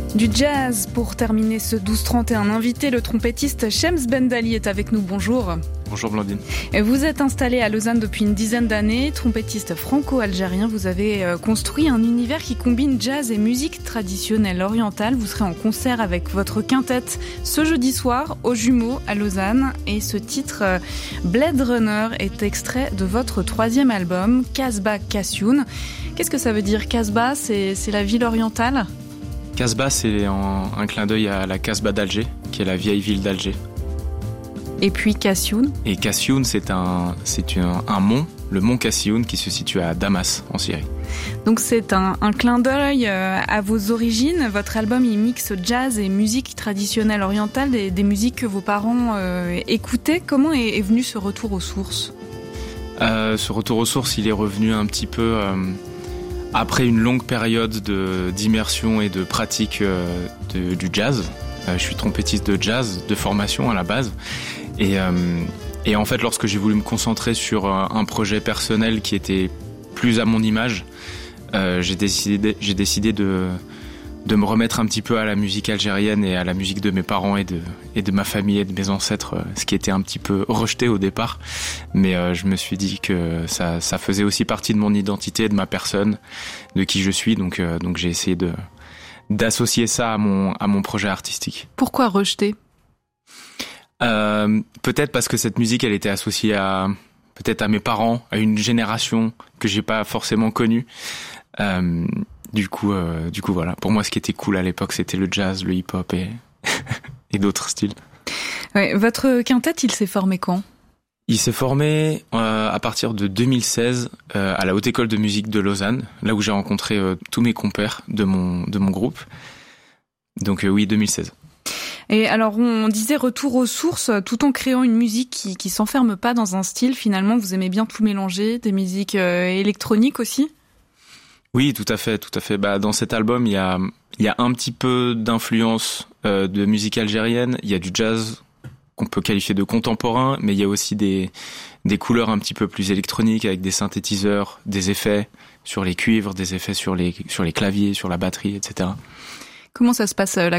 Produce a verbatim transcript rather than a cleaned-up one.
Du jazz pour terminer ce douze trente et un invité, le trompettiste Shems Bendali est avec nous. Bonjour. Bonjour Blandine. Vous êtes installé à Lausanne depuis une dizaine d'années, trompettiste franco-algérien. Vous avez construit un univers qui combine jazz et musique traditionnelle orientale. Vous serez en concert avec votre quintette ce jeudi soir au Jumeaux à Lausanne. Et ce titre, Blade Runner, est extrait de votre troisième album, Casbah Kassioun. Qu'est-ce que ça veut dire Casbah? C'est, c'est la ville orientale? Casbah, c'est en, un clin d'œil à la Casbah d'Alger, qui est la vieille ville d'Alger. Et puis Kassioun? Et Kassioun, c'est un, c'est un, un mont, le mont Kassioun, qui se situe à Damas, en Syrie. Donc c'est un, un clin d'œil à vos origines. Votre album, il mixe jazz et musique traditionnelle orientale, des, des musiques que vos parents euh, écoutaient. Comment est, est venu ce retour aux sources? euh, Ce retour aux sources, il est revenu un petit peu... Euh, Après une longue période de, d'immersion et de pratique euh, de, du jazz. Euh, je suis trompettiste de jazz, de formation à la base. Et, euh, et en fait, lorsque j'ai voulu me concentrer sur un projet personnel qui était plus à mon image, euh, j'ai décidé, j'ai décidé de, de me remettre un petit peu à la musique algérienne et à la musique de mes parents et de, et de ma famille et de mes ancêtres, ce qui était un petit peu rejeté au départ. Mais euh, je me suis dit que ça, ça faisait aussi partie de mon identité, de ma personne, de qui je suis. Donc, euh, donc j'ai essayé de, d'associer ça à mon, à mon projet artistique. Pourquoi rejeter? euh, Peut-être parce que cette musique, elle était associée à, peut-être à mes parents, à une génération que j'ai pas forcément connue. Euh, Du coup, euh, du coup, voilà. Pour moi, ce qui était cool à l'époque, c'était le jazz, le hip-hop et, et d'autres styles. Ouais, votre quintette, il s'est formé quand? Il s'est formé euh, à partir de deux mille seize euh, à la Haute École de musique de Lausanne, là où j'ai rencontré euh, tous mes compères de mon de mon groupe. Donc euh, oui, deux mille seize. Et alors, on disait retour aux sources, tout en créant une musique qui qui s'enferme pas dans un style. Finalement, vous aimez bien tout mélanger, des musiques euh, électroniques aussi? Oui, tout à fait, tout à fait. Bah, dans cet album, il y a, il y a un petit peu d'influence euh, de musique algérienne. Il y a du jazz qu'on peut qualifier de contemporain, mais il y a aussi des, des couleurs un petit peu plus électroniques avec des synthétiseurs, des effets sur les cuivres, des effets sur les, sur les claviers, sur la batterie, et cetera. Comment ça se passe la